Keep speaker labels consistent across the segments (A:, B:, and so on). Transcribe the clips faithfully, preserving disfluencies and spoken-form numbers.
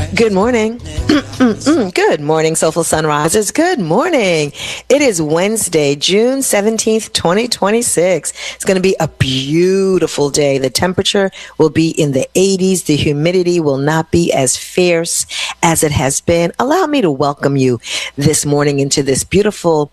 A: Good morning. Good morning, Soulful Sunrisers. Good morning. It is Wednesday, June seventeenth, twenty twenty-six. It's going to be a beautiful day. The temperature will be in the eighties. The humidity will not be as fierce as it has been. Allow me to welcome you this morning into this beautiful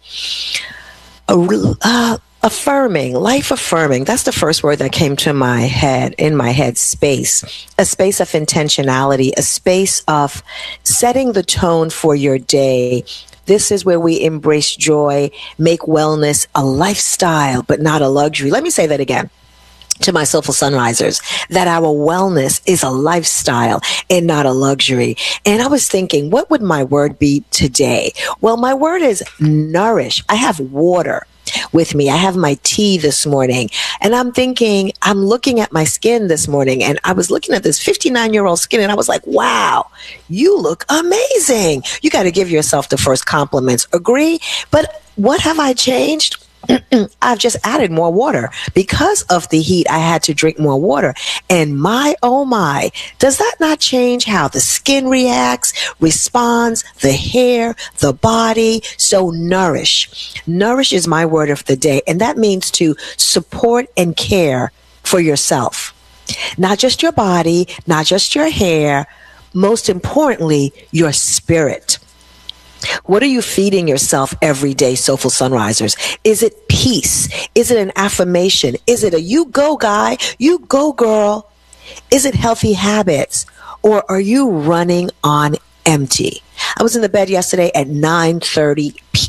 A: uh, affirming, life affirming. That's the first word that came to my head, in my head space. A space of intentionality, a space of setting the tone for your day. This is where we embrace joy, make wellness a lifestyle, but not a luxury. Let me say that again to my Soulful Sunrisers, that our wellness is a lifestyle and not a luxury. And I was thinking, what would my word be today? Well, my word is nourish. I have water with me. I have my tea this morning, and I'm thinking, I'm looking at my skin this morning, and I was looking at this fifty-nine year old skin, and I was like, wow, you look amazing. You got to give yourself the first compliments. Agree? But what have I changed? I've just added more water. Because of the heat, I had to drink more water. And my, oh my, does that not change how the skin reacts, responds, the hair, the body? So nourish. Nourish is my word of the day. And that means to support and care for yourself. Not just your body, not just your hair, most importantly, your spirit. What are you feeding yourself every day, Soulful Sunrisers? Is it peace? Is it an affirmation? Is it a you go guy, you go girl? Is it healthy habits? Or are you running on empty? I was in the bed yesterday at nine thirty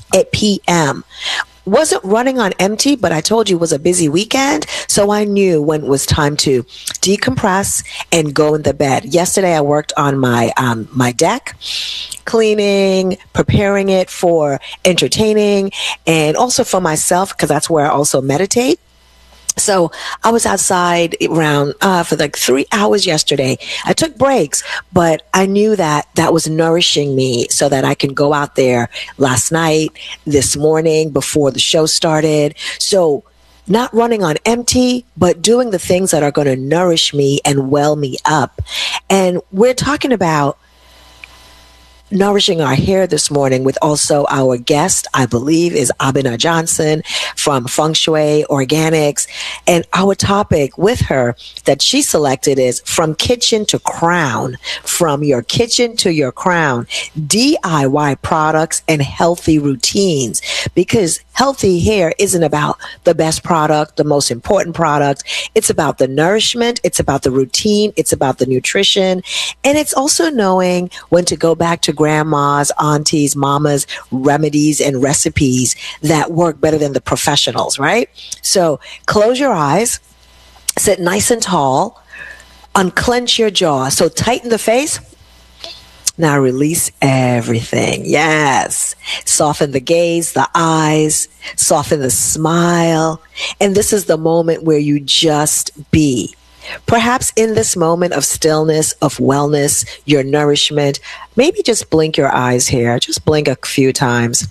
A: p.m. Wasn't running on empty, but I told you it was a busy weekend, so I knew when it was time to decompress and go in the bed. Yesterday, I worked on my um, my deck, cleaning, preparing it for entertaining, and also for myself, because that's where I also meditate. So I was outside around uh, for like three hours yesterday. I took breaks, but I knew that that was nourishing me so that I can go out there last night, this morning, before the show started. So not running on empty, but doing the things that are going to nourish me and well me up. And we're talking about nourishing our hair this morning with also our guest, I believe, is Abena Johnson from Feng Shui Organics. And our topic with her that she selected is from kitchen to crown, from your kitchen to your crown, D I Y products and healthy routines. Because healthy hair isn't about the best product, the most important product. It's about the nourishment. It's about the routine. It's about the nutrition. And it's also knowing when to go back to grandma's, aunties, mamas, remedies and recipes that work better than the professionals, right? So close your eyes, sit nice and tall, unclench your jaw. So tighten the face. Now release everything. Yes. Soften the gaze, the eyes, soften the smile. And this is the moment where you just be. Perhaps in this moment of stillness, of wellness, your nourishment, maybe just blink your eyes here. Just blink a few times.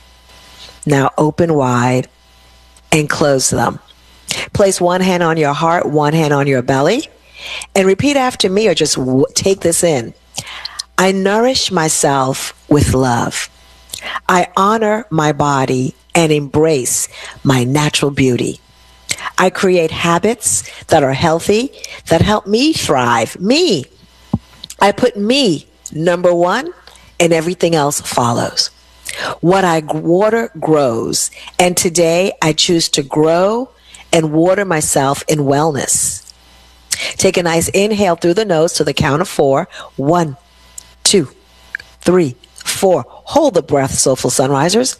A: Now open wide and close them. Place one hand on your heart, one hand on your belly, and repeat after me, or just w- take this in. I nourish myself with love. I honor my body and embrace my natural beauty. I create habits that are healthy, that help me thrive. Me. I put me number one, and everything else follows. What I water grows, and today I choose to grow and water myself in wellness. Take a nice inhale through the nose to the count of four. One, two, three, four. Hold the breath, Soulful Sunrisers.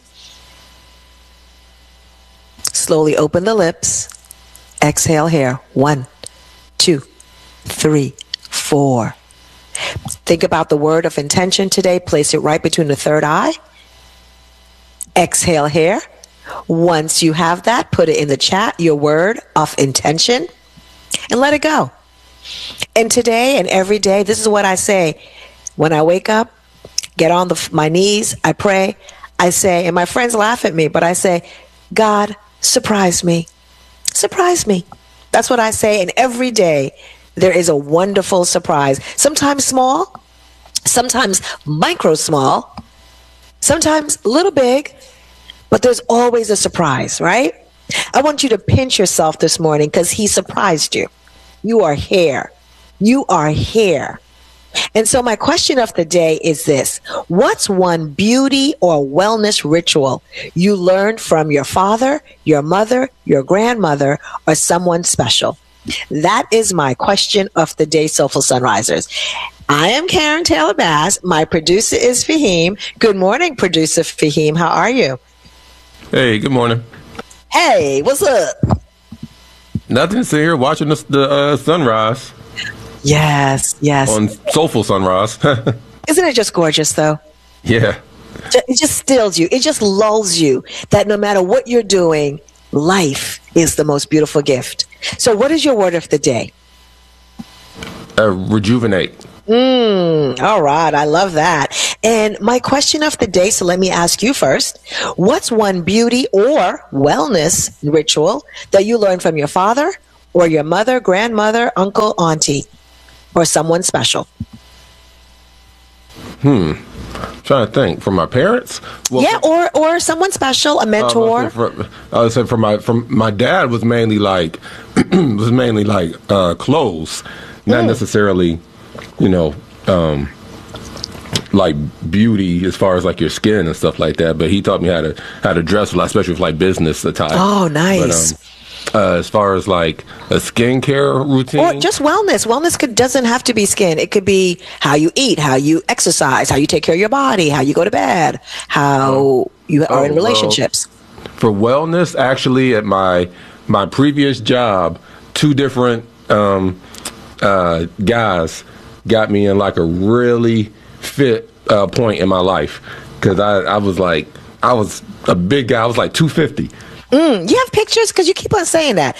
A: Slowly open the lips. Exhale here. One, two, three, four. Think about the word of intention today. Place it right between the third eye. Exhale here. Once you have that, put it in the chat, your word of intention, and let it go. And today and every day, this is what I say. When I wake up, get on the, my knees, I pray, I say, and my friends laugh at me, but I say, God, surprise me. Surprise me. That's what I say. And every day there is a wonderful surprise. Sometimes small, sometimes micro small, sometimes a little big, but there's always a surprise, right? I want you to pinch yourself this morning because he surprised you. You are here. You are here. And so my question of the day is this. What's one beauty or wellness ritual you learned from your father, your mother, your grandmother, or someone special? That is my question of the day, Soulful Sunrisers. I am Karen Taylor Bass. My producer is Fahim. Good morning, producer Fahim. How are you?
B: Hey, good morning.
A: Hey, what's up?
B: Nothing. Sitting here watching the, the uh, sunrise.
A: Yes, yes.
B: On Soulful Sunrise.
A: Isn't it just gorgeous, though?
B: Yeah.
A: It just stills you. It just lulls you that no matter what you're doing, life is the most beautiful gift. So what is your word of the day?
B: Uh, rejuvenate.
A: Mm, all right. I love that. And my question of the day, so let me ask you first. What's one beauty or wellness ritual that you learned from your father or your mother, grandmother, uncle, auntie, or someone special?
B: Hmm. I'm trying to think. From my parents?
A: Well, yeah, or or someone special, a mentor.
B: Uh, for, I would say from my from my dad was mainly like was mainly like uh, clothes, not mm. necessarily, you know, um, like beauty as far as like your skin and stuff like that. But he taught me how to how to dress, especially with like business attire.
A: Oh, nice.
B: But, um, Uh, as far as like a skincare routine,
A: or just wellness. Wellness could, doesn't have to be skin. It could be how you eat, how you exercise, how you take care of your body, how you go to bed, how you are oh, in relationships.
B: Well, for wellness, actually, at my my previous job, two different um, uh, guys got me in like a really fit uh, point in my life because I, I was like I was a big guy. I was like two fifty.
A: Mm, you have pictures? Because you keep on saying that.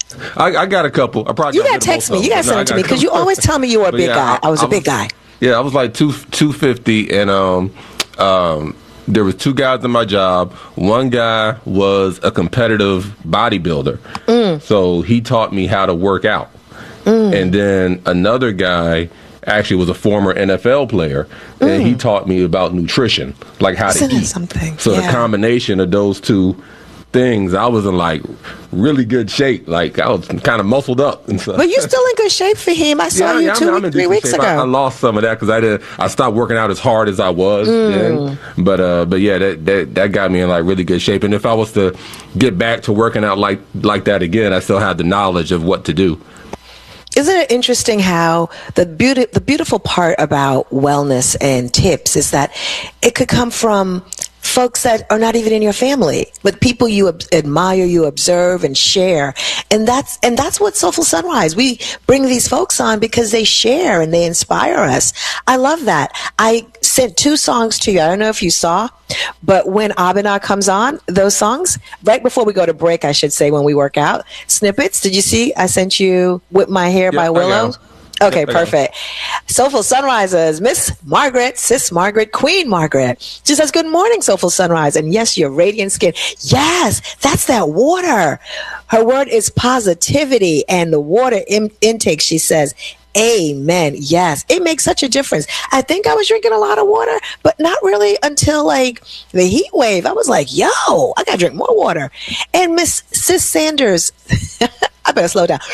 B: I, I got a couple. I probably
A: you got to text me. You got to send it to me because you always tell me you were a big yeah, guy. I, I was I a big was, guy.
B: Yeah, I was like two two fifty, and um, um, there was two guys in my job. One guy was a competitive bodybuilder, mm. so he taught me how to work out, mm. and then another guy actually was a former N F L player, and mm. he taught me about nutrition, like how
A: Isn't
B: to eat.
A: Something?
B: So yeah. the combination of those two things, I was in like really good shape. Like I was kind of muscled up and stuff.
A: But you're still in good shape for him. I saw
B: yeah,
A: you
B: yeah,
A: two,
B: I'm, I'm
A: three weeks
B: shape.
A: ago.
B: I, I lost some of that because I did. I stopped working out as hard as I was mm. then. But uh, but yeah, that, that that got me in like really good shape. And if I was to get back to working out like like that again, I still had the knowledge of what to do.
A: Isn't it interesting how the beauty, the beautiful part about wellness and tips is that it could come from folks that are not even in your family, but people you ab- admire, you observe and share. And that's, and that's what Soulful Sunrise. We bring these folks on because they share and they inspire us. I love that. I sent two songs to you. I don't know if you saw, but when Abena comes on, those songs, right before we go to break, I should say, when we work out, snippets. Did you see? I sent you Whip My Hair
B: yeah,
A: by Willow. Okay, perfect. Soulful Sunrisers, Miss Margaret, Sis Margaret, Queen Margaret. She says, good morning, Soulful Sunrise. And yes, your radiant skin. Yes, that's that water. Her word is positivity and the water in- intake, she says, amen. Yes, it makes such a difference. I think I was drinking a lot of water, but not really until like the heat wave. I was like, yo, I got to drink more water. And Miss Sis Sanders, I better slow down.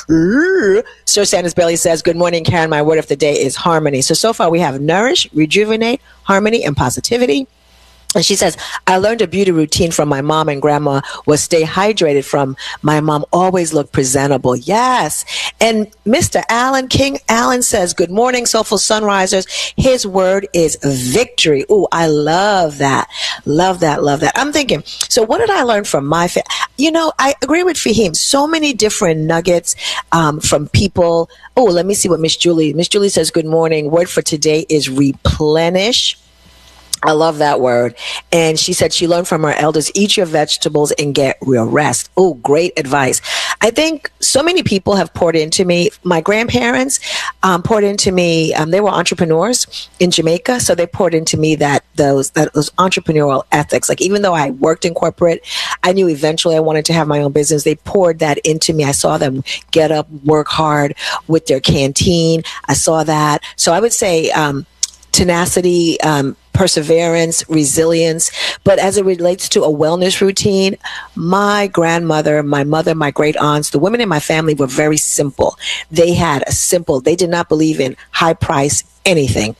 A: Sir Sanders Bailey says, good morning, Karen. My word of the day is harmony. So, so far we have nourish, rejuvenate, harmony, and positivity. And she says, I learned a beauty routine from my mom and grandma was stay hydrated from my mom, always look presentable. Yes. And Mister Allen, King Allen says, good morning, Soulful Sunrisers. His word is victory. Ooh, I love that. Love that. Love that. I'm thinking, so what did I learn from my family? You know, I agree with Fahim. So many different nuggets um, from people. Oh, let me see what Miss Julie. Miss Julie says, good morning. Word for today is replenish. I love that word. And she said she learned from her elders, eat your vegetables and get real rest. Oh, great advice. I think so many people have poured into me. My grandparents um, poured into me. Um, they were entrepreneurs in Jamaica. So they poured into me that those, that those entrepreneurial ethics. Like even though I worked in corporate, I knew eventually I wanted to have my own business. They poured that into me. I saw them get up, work hard with their canteen. I saw that. So I would say, um, tenacity, um, perseverance, resilience. But as it relates to a wellness routine, my grandmother, my mother, my great aunts, the women in my family were very simple. They had a simple, they did not believe in high price anything.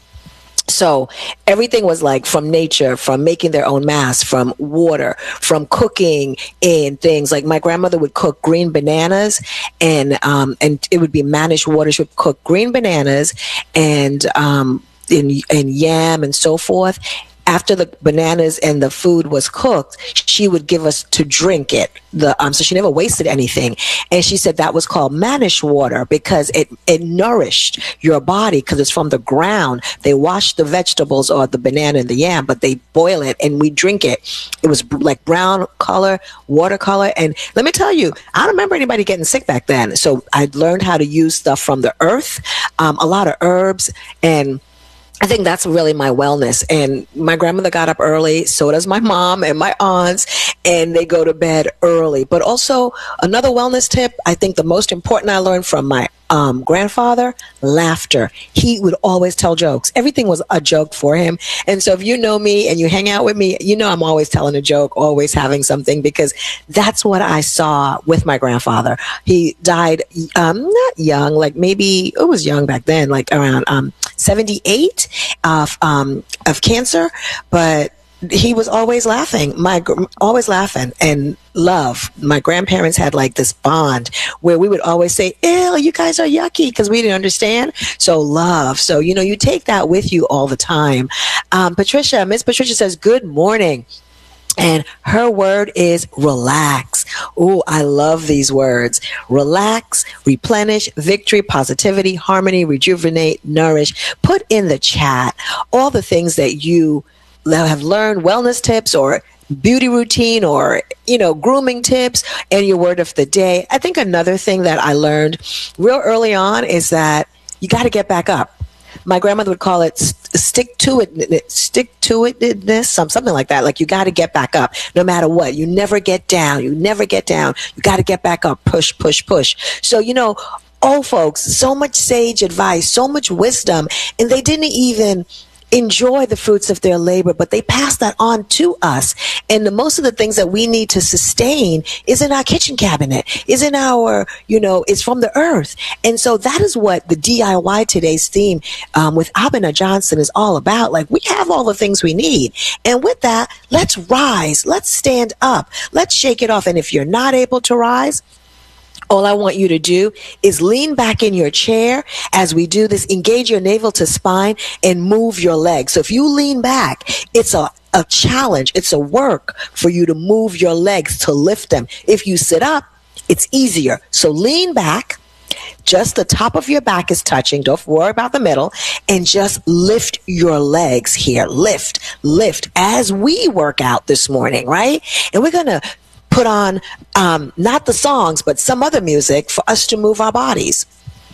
A: So everything was like from nature, from making their own mask, from water, from cooking and things. Like my grandmother would cook green bananas, and um, and it would be managed water. She would cook green bananas and um, and, and yam and so forth. After the bananas and the food was cooked, she would give us to drink it. The um, so she never wasted anything, and she said that was called mannish water because it it nourished your body because it's from the ground. They wash the vegetables or the banana and the yam, but they boil it and we drink it. It was like brown color, watercolor, and let me tell you, I don't remember anybody getting sick back then. So I learned how to use stuff from the earth, um, a lot of herbs, and I think that's really my wellness. And my grandmother got up early. So does my mom and my aunts, and they go to bed early. But also another wellness tip, I think the most important I learned from my um, grandfather, laughter. He would always tell jokes. Everything was a joke for him. And so if you know me and you hang out with me, you know I'm always telling a joke, always having something, because that's what I saw with my grandfather. He died um, not young, like maybe it was young back then, like around um, seventy-eight of um, of cancer, but he was always laughing, my always laughing and love. My grandparents had like this bond where we would always say, ew, you guys are yucky, because we didn't understand. So love. So, you know, you take that with you all the time. Um, Patricia, Miss Patricia says, good morning. And her word is relax. Oh, I love these words. Relax, replenish, victory, positivity, harmony, rejuvenate, nourish. Put in the chat all the things that you have learned, wellness tips or beauty routine or, you know, grooming tips, and your word of the day. I think another thing that I learned real early on is that you got to get back up. My grandmother would call it stick to it, stick to itness, something like that. Like you got to get back up no matter what. You never get down. You never get down. You got to get back up. Push, push, push. So, you know, old folks, so much sage advice, so much wisdom, and they didn't even enjoy the fruits of their labor, but they pass that on to us. And the most of the things that we need to sustain is in our kitchen cabinet, is in our, you know, it's from the earth. And so that is what the D I Y today's theme um, with Abena Johnson is all about. Like, we have all the things we need. And with that, let's rise. Let's stand up. Let's shake it off. And if you're not able to rise, all I want you to do is lean back in your chair as we do this. Engage your navel to spine and move your legs. So if you lean back, it's a, a challenge. It's a work for you to move your legs, to lift them. If you sit up, it's easier. So lean back. Just the top of your back is touching. Don't worry about the middle. And just lift your legs here. Lift, lift as we work out this morning, right? And we're going to put on um, not the songs, but some other music for us to move our bodies.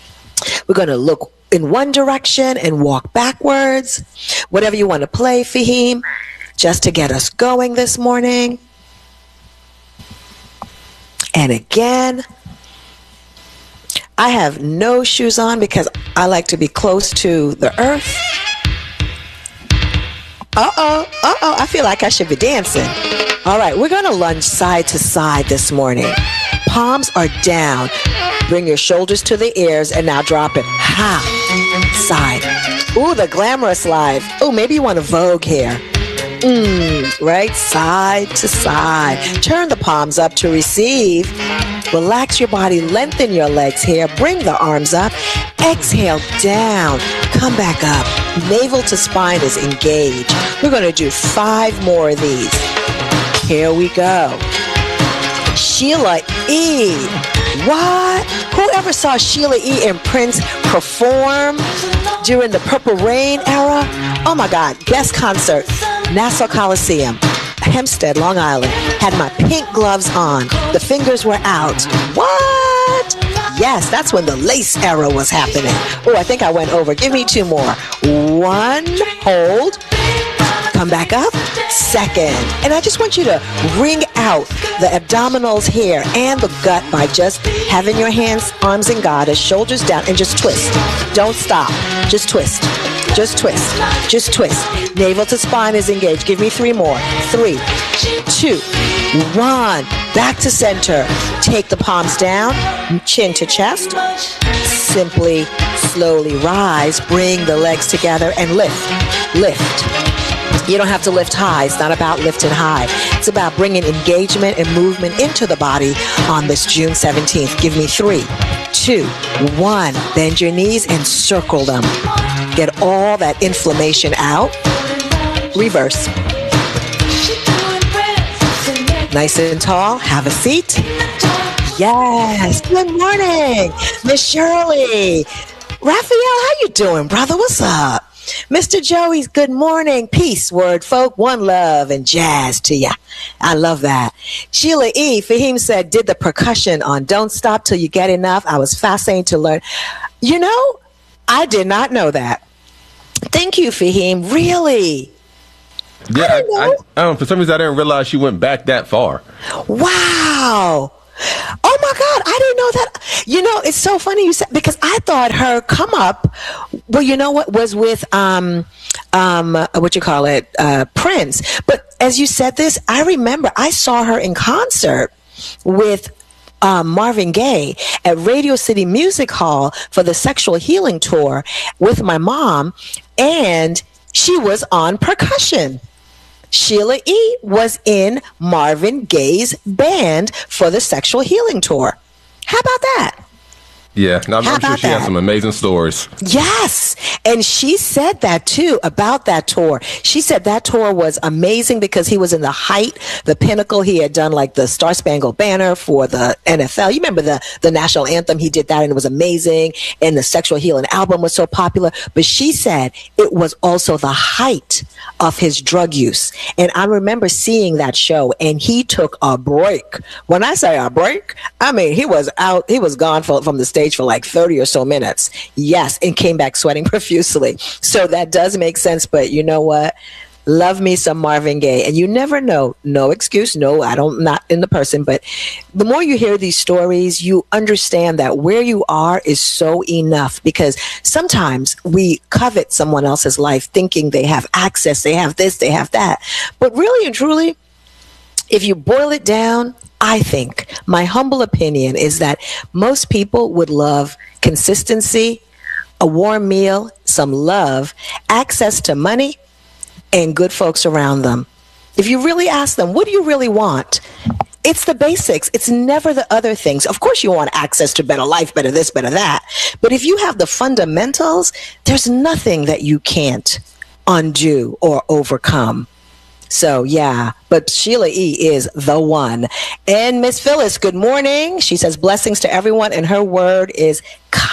A: We're going to look in one direction and walk backwards. Whatever you want to play, Fahim, just to get us going this morning. And again, I have no shoes on because I like to be close to the earth. Uh-oh, uh-oh, I feel like I should be dancing. All right, we're going to lunge side to side this morning. Palms are down. Bring your shoulders to the ears and now drop it. Ha, side. Ooh, the glamorous life. Ooh, maybe you want to Vogue here. Mm, right, side to side. Turn the palms up to receive. Relax your body, lengthen your legs here. Bring the arms up. Exhale down. Come back up. Navel to spine is engaged. We're going to do five more of these. Here we go. Sheila E. What? Whoever saw Sheila E. and Prince perform during the Purple Rain era? Oh my God, best concert. Nassau Coliseum, Hempstead, Long Island. Had my pink gloves on. The fingers were out. What? Yes, that's when the lace era was happening. Oh, I think I went over. Give me two more. One, hold. Come back up. Second. And I just want you to wring out the abdominals here and the gut by just having your hands, arms in goddess, shoulders down, and just twist. Don't stop. Just twist. Just twist. Just twist. Navel to spine is engaged. Give me three more. Three, two, one. Back to center. Take the palms down, chin to chest. Simply, slowly rise. Bring the legs together and lift. Lift. You don't have to lift high. It's not about lifting high. It's about bringing engagement and movement into the body on this June seventeenth. Give me three, two, one. Bend your knees and circle them. Get all that inflammation out. Reverse. Nice and tall. Have a seat. Yes. Good morning, Miss Shirley. Raphael, how you doing, brother? What's up? Mister Joey, good morning. Peace, word folk, one love and jazz to ya. I love that. Sheila E. Fahim said, did the percussion on Don't Stop Till You Get Enough. I was fascinated to learn. You know, I did not know that. Thank you, Fahim. Really?
B: Yeah, I, I, I, I don't, for some reason I didn't realize she went back that far.
A: Wow. Oh my God, I didn't know that. You know, it's so funny you said, because I thought her come up, well, you know what, was with, um, um, what you call it, uh, Prince. But as you said this, I remember I saw her in concert with um, Marvin Gaye at Radio City Music Hall for the Sexual Healing Tour with my mom, and she was on percussion. Sheila E. was in Marvin Gaye's band for the Sexual Healing Tour. How about that?
B: Yeah, I'm, I'm sure she that? has some amazing stories.
A: Yes, and she said that too about that tour. She said that tour was amazing because he was in the height, the pinnacle. He had done like the Star Spangled Banner for the N F L. You remember the, the national anthem? He did that and it was amazing. And the Sexual Healing album was so popular. But she said it was also the height of his drug use. And I remember seeing that show and he took a break. When I say a break, I mean, he was out, he was gone for, from the stage for like thirty or so minutes. Yes, and came back sweating profusely. So that does make sense. But you know what? Love me some Marvin Gaye. And you never know. No excuse. No, I don't, not in the person. But the more you hear these stories, you understand that where you are is so enough, because sometimes we covet someone else's life thinking they have access, they have this, they have that. But really and truly, if you boil it down, I think my humble opinion is that most people would love consistency, a warm meal, some love, access to money, and good folks around them. If you really ask them, what do you really want? It's the basics. It's never the other things. Of course, you want access to better life, better this, better that. But if you have the fundamentals, there's nothing that you can't undo or overcome. So, yeah, but Sheila E. is the one. And Miss Phyllis, good morning. She says, blessings to everyone. And her word is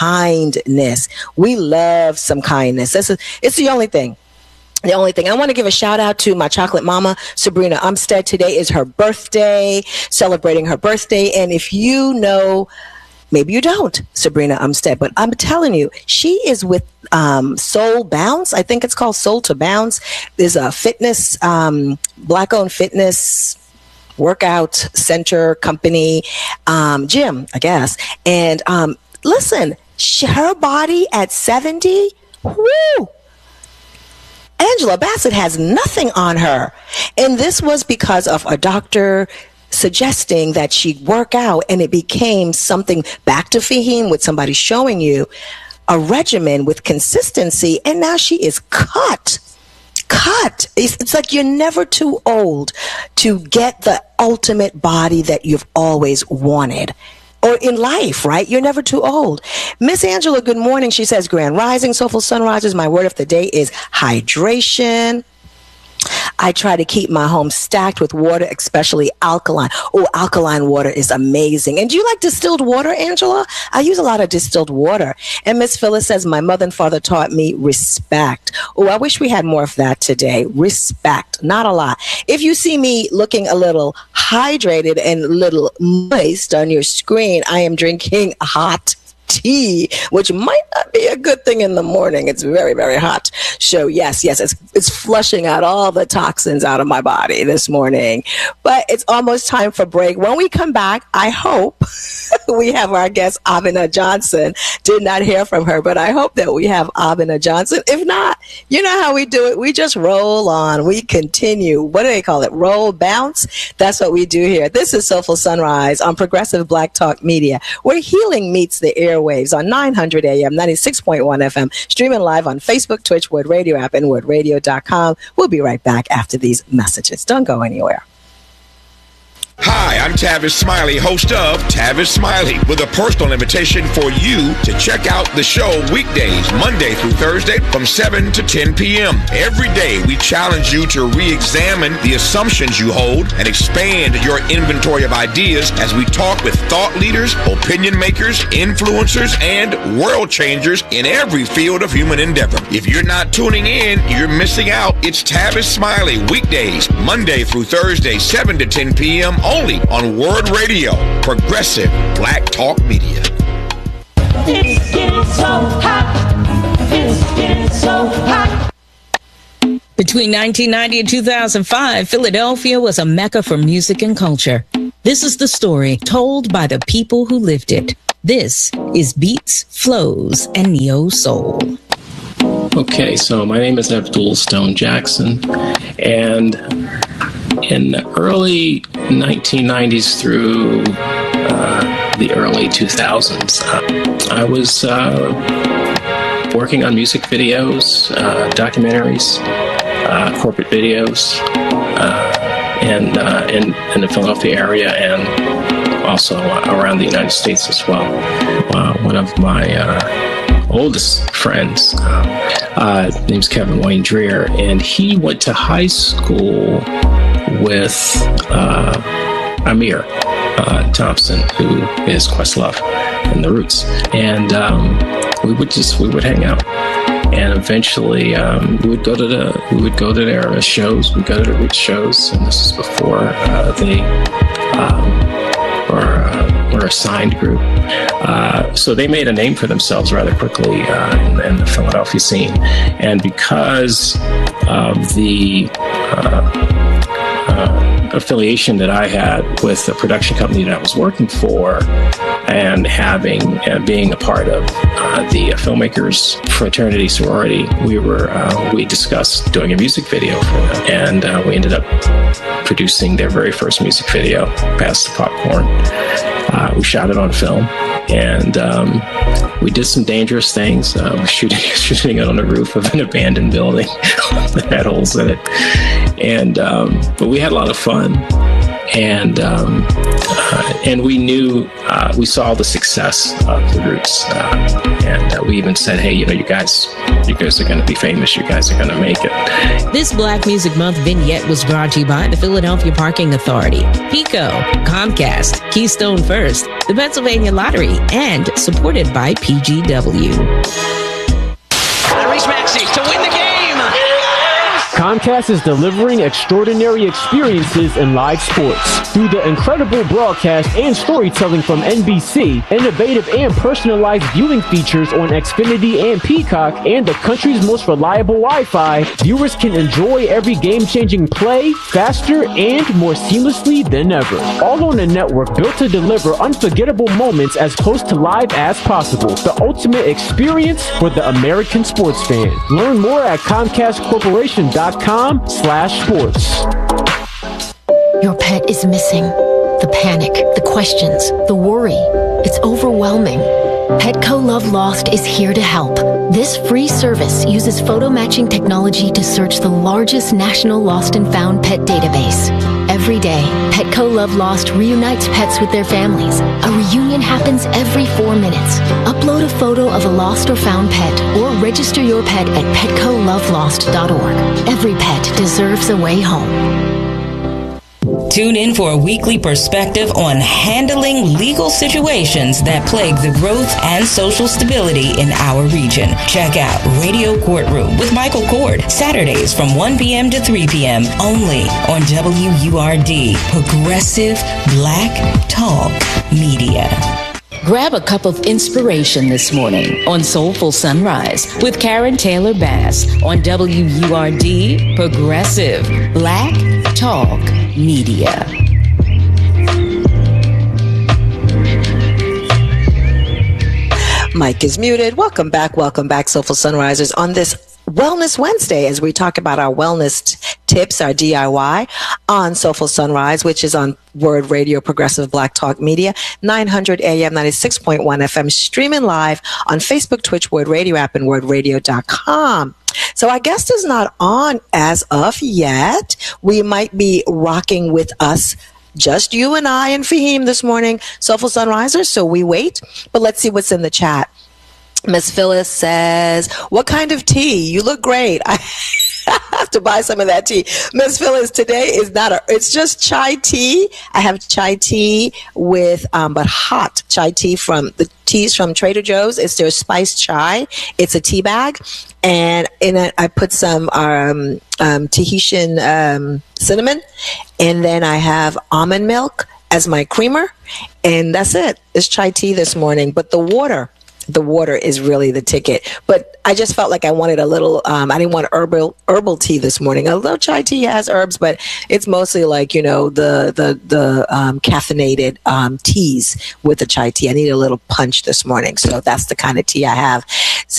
A: kindness. We love some kindness. This is, it's the only thing. The only thing I want to give a shout out to my chocolate mama, Sabrina Umstead. Today is her birthday, celebrating her birthday. And if you know, maybe you don't, Sabrina Umstead, but I'm telling you, she is with um, Soul Bounce. I think it's called Soul to Bounce. There's a fitness, um, black-owned fitness workout center company, um, gym, I guess. And um, listen, she, her body at seventy, whoo! Angela Bassett has nothing on her. And this was because of a doctor suggesting that she work out, and it became something, back to Fahim, with somebody showing you a regimen with consistency, and now she is cut. Cut. It's, it's like you're never too old to get the ultimate body that you've always wanted. Or in life, right? You're never too old. Miss Angela, good morning. She says, Grand Rising, Soulful Sunrises. My word of the day is hydration. I try to keep my home stacked with water, especially alkaline. Oh, alkaline water is amazing. And do you like distilled water, Angela? I use a lot of distilled water. And Miss Phyllis says, my mother and father taught me respect. Oh, I wish we had more of that today. Respect, not a lot. If you see me looking a little hydrated and a little moist on your screen, I am drinking hot tea, which might not be a good thing in the morning. It's very, very hot. So yes, yes, it's it's flushing out all the toxins out of my body this morning. But it's almost time for break. When we come back, I hope we have our guest, Abena Johnson. Did not hear from her, but I hope that we have Abena Johnson. If not, you know how we do it. We just roll on. We continue. What do they call it? Roll, bounce. That's what we do here. This is Soulful Sunrise on Progressive Black Talk Media, where healing meets the airwaves on nine hundred A M, ninety-six point one F M, streaming live on Facebook, Twitch, Word Radio app, and word radio dot com. We'll be right back after these messages. Don't go anywhere.
C: Hi, I'm Tavis Smiley, host of Tavis Smiley, with a personal invitation for you to check out the show weekdays, Monday through Thursday from seven to ten p.m. Every day, we challenge you to re-examine the assumptions you hold and expand your inventory of ideas as we talk with thought leaders, opinion makers, influencers, and world changers in every field of human endeavor. If you're not tuning in, you're missing out. It's Tavis Smiley, weekdays, Monday through Thursday, seven to ten p.m. only on Word Radio, Progressive Black Talk Media.
D: It's getting so hot. It's getting so hot.
E: Between nineteen ninety and two thousand five, Philadelphia was a mecca for music and culture. This is the story told by the people who lived it. This is Beats, Flows, and Neo Soul.
F: Okay, so my name is Abdul Stone Jackson, and in the early nineteen nineties through uh, the early two thousands, uh, I was uh, working on music videos, uh, documentaries, uh, corporate videos, uh, and uh, in, in the Philadelphia area and also around the United States as well. Uh, one of my uh, oldest friends, uh, uh, name's Kevin Wayne Dreer, and he went to high school with uh, Amir uh, Thompson, who is Questlove and the Roots, and um, we would just we would hang out, and eventually um, we would go to the we would go to their shows. We would go to the Roots shows, and this is before uh, they um, were uh, were a signed group. Uh, so they made a name for themselves rather quickly uh, in, in the Philadelphia scene, and because of the uh, Uh, affiliation that I had with the production company that I was working for, and having uh, being a part of uh, the uh, filmmakers fraternity sorority, we were uh, we discussed doing a music video for them, and uh, we ended up producing their very first music video, Pass the Popcorn. Uh, we shot it on film, and um, we did some dangerous things. Uh, we're shooting shooting it on the roof of an abandoned building that had holes in it, and um, but we had a lot of fun, and um, uh, and we knew uh, we saw the success of the Roots, uh, and uh, we even said, hey, you know, you guys, you guys are going to be famous. You guys are going to make it.
E: This Black Music Month vignette was brought to you by the Philadelphia Parking Authority, PECO, Comcast, Keystone First, the Pennsylvania Lottery, and supported by P G W.
G: Tyrese Maxey to win the game.
H: Comcast is delivering extraordinary experiences in live sports. Through the incredible broadcast and storytelling from N B C, innovative and personalized viewing features on Xfinity and Peacock, and the country's most reliable Wi-Fi, viewers can enjoy every game-changing play faster and more seamlessly than ever. All on a network built to deliver unforgettable moments as close to live as possible. The ultimate experience for the American sports fan. Learn more at Comcast Corporation dot com slash sports.
I: Your pet is missing. The panic, the questions, the worry. It's overwhelming. Petco Love Lost is here to help. This free service uses photo matching technology to search the largest national lost and found pet database. Every day, Petco Love Lost reunites pets with their families. A reunion happens every four minutes. Upload a photo of a lost or found pet, or register your pet at petco love lost dot org. Every pet deserves a way home.
E: Tune in for a weekly perspective on handling legal situations that plague the growth and social stability in our region. Check out Radio Courtroom with Michael Cord, Saturdays from one p.m. to three p.m. only on W U R D, Progressive Black Talk Media. Grab a cup of inspiration this morning on Soulful Sunrise with Karen Taylor Bass on W U R D Progressive Black Talk Media.
A: Mike is muted. Welcome back. Welcome back, Soulful Sunrisers, on this Wellness Wednesday, as we talk about our wellness t- tips, our D I Y on Soulful Sunrise, which is on Word Radio Progressive Black Talk Media, nine hundred A M, ninety-six point one F M, streaming live on Facebook, Twitch, Word Radio app, and word radio dot com. So our guest is not on as of yet. We might be rocking with us, just you and I and Fahim this morning, Soulful Sunrisers. So we wait, but let's see what's in the chat. Miss Phyllis says, what kind of tea? You look great. I have to buy some of that tea. Miss Phyllis, today is not a, it's just chai tea. I have chai tea with, um, but hot chai tea from the teas from Trader Joe's. It's their spiced chai. It's a tea bag. And in it, I put some, um, um, Tahitian, um, cinnamon. And then I have almond milk as my creamer. And that's it. It's chai tea this morning. But the water, the water is really the ticket. But I just felt like I wanted a little, um, I didn't want herbal herbal tea this morning. Although chai tea has herbs, but it's mostly like, you know, the, the, the um, caffeinated um, teas with the chai tea. I need a little punch this morning. So that's the kind of tea I have.